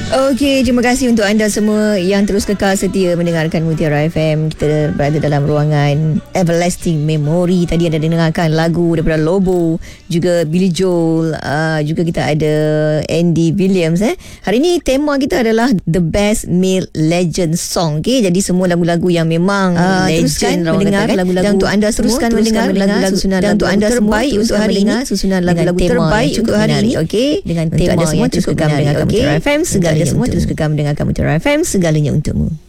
Okey, terima kasih untuk anda semua yang terus kekal setia mendengarkan Mutiara FM. Kita berada dalam ruangan Everlasting Memory. Tadi anda dengarkan lagu daripada Lobo, juga Billy Joel, juga kita ada Andy Williams. Hari ini tema kita adalah The Best Male Legend Song. Okey, jadi semua lagu-lagu yang memang legend, mendengar lagu-lagu, dan untuk anda teruskan mendengar lagu-lagu susunan, dan untuk anda terbaik untuk hari ini susunan lagu-lagu terbaik untuk hari ini. Okey, dengan tema yang terus kekal mendengarkan Mutiara FM. Segalanya semua terus kekal mendengarkan Mutiara FM. Segalanya untukmu.